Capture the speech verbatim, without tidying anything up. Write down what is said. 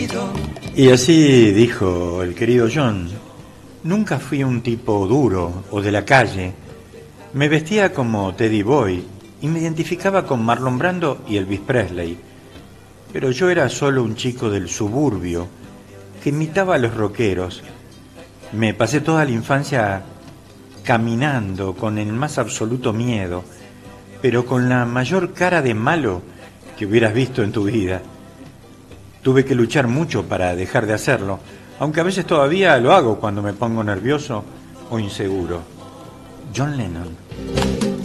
Y así dijo el querido John. Nunca fui un tipo duro o de la calle. Me vestía como Teddy Boy y me identificaba con Marlon Brando y Elvis Presley. Pero yo era solo un chico del suburbio que imitaba a los rockeros. Me pasé toda la infancia caminando con el más absoluto miedo, pero con la mayor cara de malo que hubieras visto en tu vida. Tuve que luchar mucho para dejar de hacerlo, aunque a veces todavía lo hago cuando me pongo nervioso o inseguro. John Lennon.